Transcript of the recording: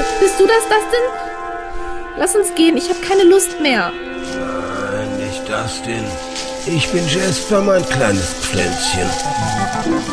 Bist du das, Dustin? Lass uns gehen, ich habe keine Lust mehr. Nein, nicht Dustin. Ich bin Jasper, mein kleines Pflänzchen.